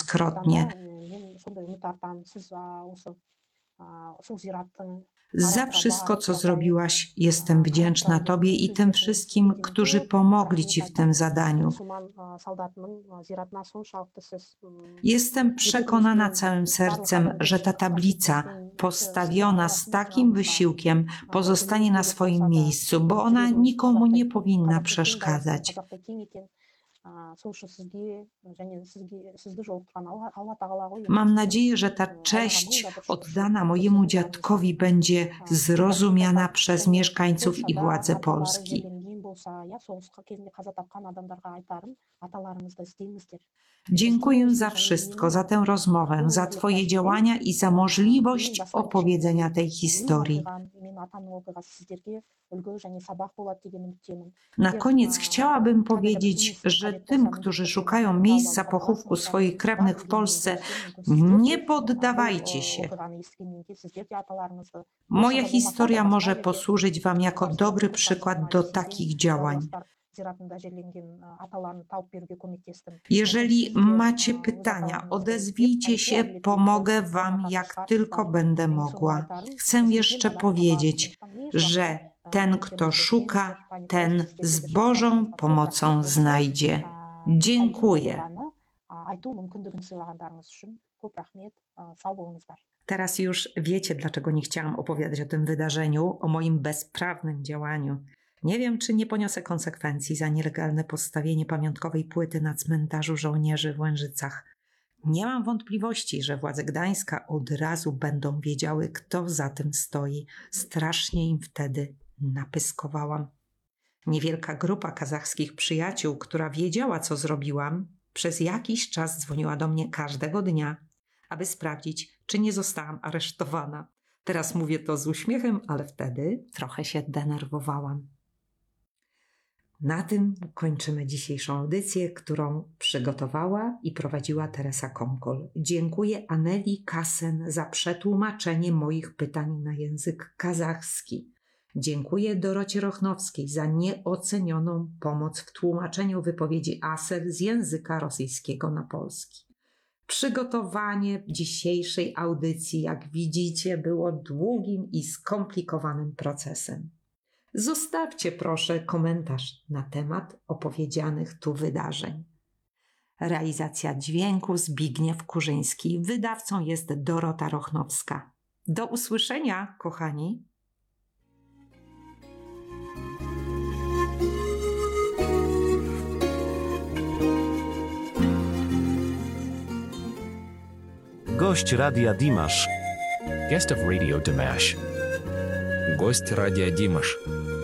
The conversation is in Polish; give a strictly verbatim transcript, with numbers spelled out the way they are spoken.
tysiąckrotnie. Za wszystko, co zrobiłaś, jestem wdzięczna Tobie i tym wszystkim, którzy pomogli Ci w tym zadaniu. Jestem przekonana całym sercem, że ta tablica, postawiona z takim wysiłkiem, pozostanie na swoim miejscu, bo ona nikomu nie powinna przeszkadzać. Mam nadzieję, że ta cześć oddana mojemu dziadkowi będzie zrozumiana przez mieszkańców i władze Polski. Dziękuję za wszystko, za tę rozmowę, za Twoje działania i za możliwość opowiedzenia tej historii. Na koniec chciałabym powiedzieć, że tym, którzy szukają miejsca pochówku swoich krewnych w Polsce, nie poddawajcie się. Moja historia może posłużyć Wam jako dobry przykład do takich działań. Jeżeli macie pytania, odezwijcie się, pomogę Wam jak tylko będę mogła. Chcę jeszcze powiedzieć, że ten, kto szuka, ten z Bożą pomocą znajdzie. Dziękuję. Teraz już wiecie, dlaczego nie chciałam opowiadać o tym wydarzeniu, o moim bezprawnym działaniu. Nie wiem, czy nie poniosę konsekwencji za nielegalne postawienie pamiątkowej płyty na cmentarzu żołnierzy w Łężycach. Nie mam wątpliwości, że władze Gdańska od razu będą wiedziały, kto za tym stoi. Strasznie im wtedy napyskowałam. Niewielka grupa kazachskich przyjaciół, która wiedziała, co zrobiłam, przez jakiś czas dzwoniła do mnie każdego dnia, aby sprawdzić, czy nie zostałam aresztowana. Teraz mówię to z uśmiechem, ale wtedy trochę się denerwowałam. Na tym kończymy dzisiejszą audycję, którą przygotowała i prowadziła Teresa Komkol. Dziękuję Aneli Kasen za przetłumaczenie moich pytań na język kazachski. Dziękuję Dorocie Rochnowskiej za nieocenioną pomoc w tłumaczeniu wypowiedzi Asel z języka rosyjskiego na polski. Przygotowanie dzisiejszej audycji, jak widzicie, było długim i skomplikowanym procesem. Zostawcie proszę komentarz na temat opowiedzianych tu wydarzeń. Realizacja dźwięku Zbigniew Kurzyński. Wydawcą jest Dorota Rochnowska. Do usłyszenia, kochani. Gość Radia Dimash. Guest of Radio Dimash. Гость радио Димаш.